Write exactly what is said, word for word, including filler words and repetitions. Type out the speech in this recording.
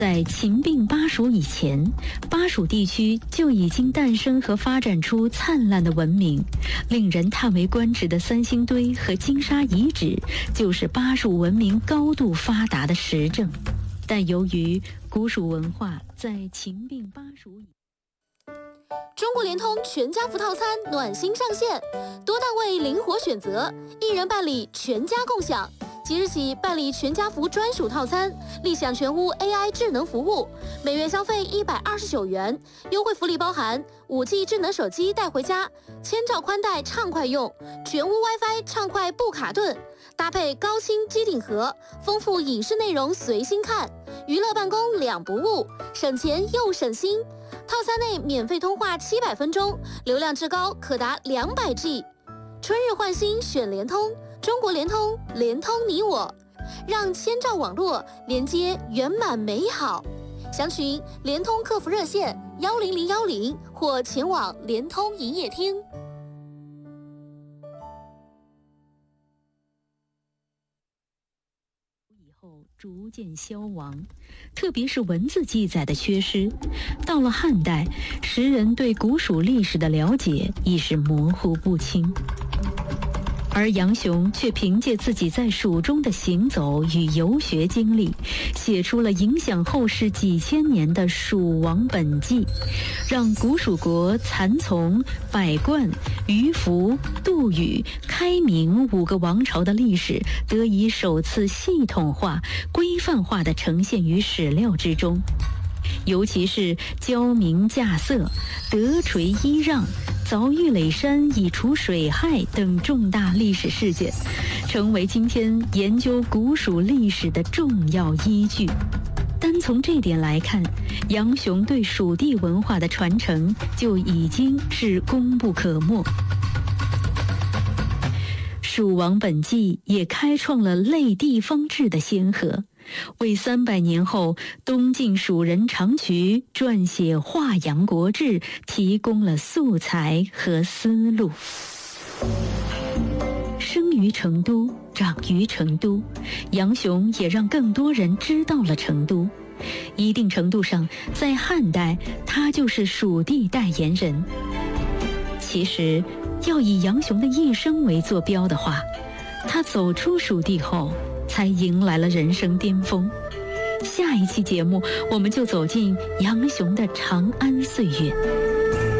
在秦并巴蜀以前，巴蜀地区就已经诞生和发展出灿烂的文明。令人叹为观止的三星堆和金沙遗址，就是巴蜀文明高度发达的实证。但由于古蜀文化在秦并巴蜀以中国联通全家福套餐暖心上线，多档位灵活选择，一人办理全家共享。即日起办理全家福专属套餐，立享全屋 A I 智能服务，每月消费一百二十九元，优惠福利包含五 G 智能手机带回家，千兆宽带畅快用，全屋 WiFi 畅快不卡顿，搭配高清机顶盒，丰富影视内容随心看，娱乐办公两不误，省钱又省心。套餐内免费通话七百分钟，流量至高可达两百 G。春日换新选联通，中国联通，联通你我，让千兆网络连接圆满美好。详询联通客服热线幺零零幺零或前往联通营业厅。 逐渐消亡，特别是文字记载的缺失。到了汉代，时人对古蜀历史的了解已是模糊不清，而杨雄却凭借自己在蜀中的行走与游学经历，写出了影响后世几千年的《蜀王本纪》，让古蜀国蚕丛、百贯、鱼凫、杜宇、开明五个王朝的历史得以首次系统化、规范化地呈现于史料之中。尤其是交明稼穑、德垂揖让、凿玉垒山以除水害等重大历史事件，成为今天研究古蜀历史的重要依据。单从这点来看，杨雄对蜀地文化的传承就已经是功不可没。《蜀王本纪》也开创了类地方志的先河，为三百年后东晋蜀人长渠撰写《华阳国志》提供了素材和思路。生于成都，长于成都，杨雄也让更多人知道了成都。一定程度上，在汉代，他就是蜀地代言人。其实，要以杨雄的一生为坐标的话，他走出蜀地后，才迎来了人生巅峰。下一期节目，我们就走进杨雄的长安岁月。